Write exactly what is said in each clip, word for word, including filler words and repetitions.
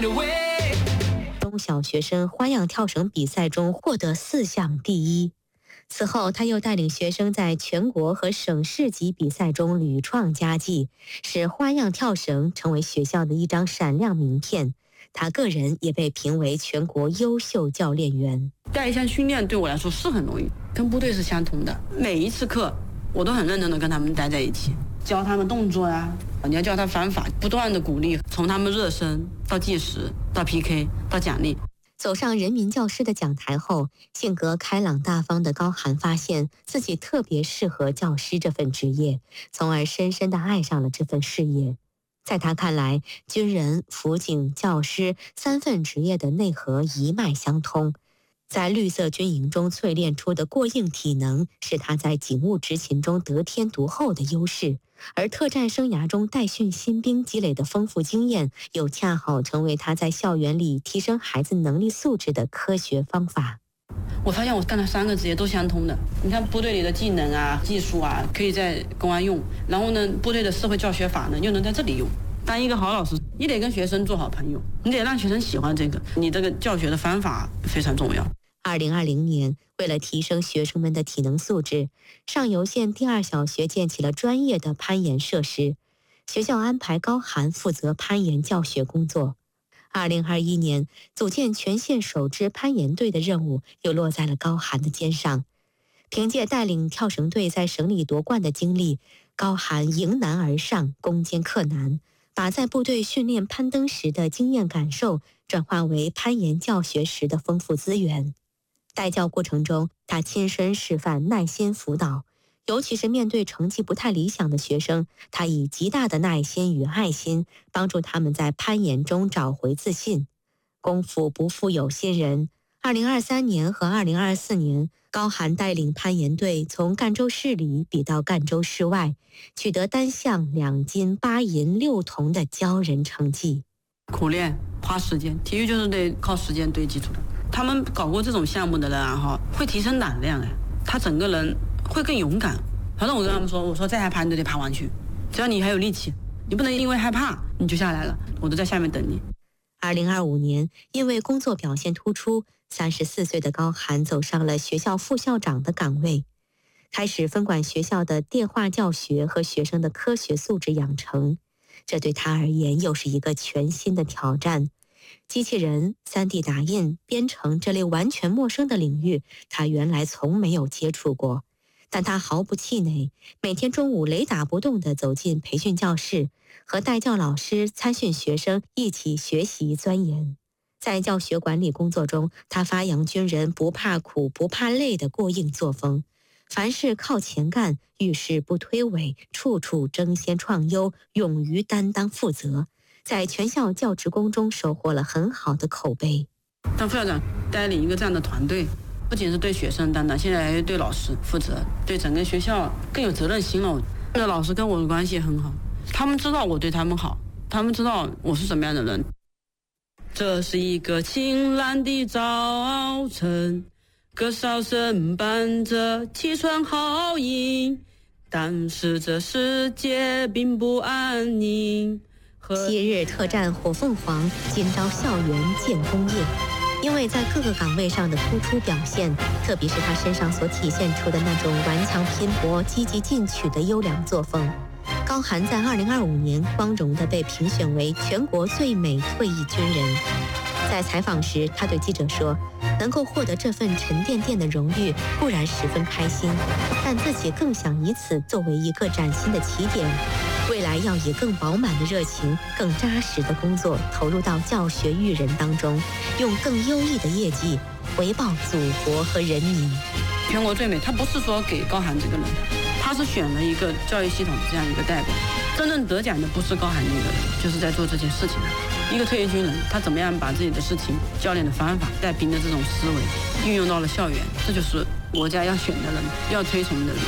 中小学生花样跳绳比赛中获得四项第一。此后，他又带领学生在全国和省市级比赛中屡创佳绩，使花样跳绳成为学校的一张闪亮名片。他个人也被评为全国优秀教练员。 带一项训练对我来说是很容易，跟部队是相同的。每一次课，我都很认真的跟他们待在一起，教他们动作啊，你要教他方法，不断的鼓励，从他们热身到计时，到 P K， 到奖励。 走上人民教师的讲台后，性格开朗大方的高涵发现自己特别适合教师这份职业，从而深深地爱上了这份事业。在他看来，军人、辅警、教师三份职业的内核一脉相通。在绿色军营中淬炼出的过硬体能，是他在警务执勤中得天独厚的优势。而特战生涯中带训新兵积累的丰富经验，又恰好成为他在校园里提升孩子能力素质的科学方法。 我发现我干了三个职业都相通的。你看部队里的技能啊、技术啊，可以在公安用，然后呢，部队的社会教学法呢，又能在这里用。当一个好老师，你得跟学生做好朋友，你得让学生喜欢这个，你这个教学的方法非常重要。 二零二零年，为了提升学生们的体能素质，上游县第二小学建起了专业的攀岩设施，学校安排高涵负责攀岩教学工作。二零二一年，组建全县首支攀岩队的任务又落在了高涵的肩上。凭借带领跳绳队在省里夺冠的经历，高涵迎难而上，攻坚克难，把在部队训练攀登时的经验感受转化为攀岩教学时的丰富资源。带教过程中，他亲身示范耐心辅导，尤其是面对成绩不太理想的学生，他以极大的耐心与爱心帮助他们在攀岩中找回自信。功夫不负有心人，二零二三年和二零二四年，高涵带领攀岩队从赣州市里比到赣州市外，取得单项两金八银六铜的骄人成绩。 苦练，花时间，体育就是得靠时间堆积出来。他们搞过这种项目的人啊，哈，会提升胆量哎，他整个人会更勇敢。反正我跟他们说，我说再害怕你都得爬上去，只要你还有力气，你不能因为害怕你就下来了，我都在下面等你。 二零二五年，因为工作表现突出，三十四岁的高涵走上了学校副校长的岗位，开始分管学校的电话教学和学生的科学素质养成。这对他而言又是一个全新的挑战。机器人、三 D 打印、编程这类完全陌生的领域，他原来从没有接触过。但他毫不气馁，每天中午雷打不动地走进培训教室，和带教老师、参训学生一起学习钻研。在教学管理工作中，他发扬军人不怕苦、不怕累的过硬作风。凡事靠前干，遇事不推诿，处处争先创优，勇于担当负责，在全校教职工中收获了很好的口碑。 当副校长带领一个这样的团队，不仅是对学生担当，现在还对老师负责，对整个学校更有责任心了。这个老师跟我的关系也很好，他们知道我对他们好，他们知道我是什么样的人。这是一个晴朗的早晨，歌哨声伴着起床号音，但是这世界并不安宁。 昔日特战火凤凰，今朝校园建功业。因为在各个岗位上的突出表现，特别是他身上所体现出的那种顽强拼搏、积极进取的优良作风，高涵在二零二五年光荣地被评选为全国最美退役军人。在采访时，他对记者说，能够获得这份沉甸甸的荣誉固然十分开心，但自己更想以此作为一个崭新的起点，未来要以更饱满的热情、更扎实的工作投入到教学育人当中，用更优异的业绩回报祖国和人民。 全国最美，他不是说给高涵这个人，他是选了一个教育系统的这样一个代表。真正得奖的不是高涵一个人，就是在做这件事情的一个退役军人，他怎么样把自己的事情、教练的方法、带兵的这种思维运用到了校园，这就是国家要选的人、要推崇的人。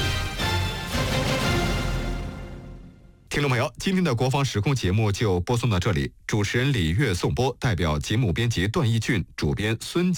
听众朋友，今天的国防时空节目就播送到这里，主持人李月颂播，代表节目编辑段义俊，主编孙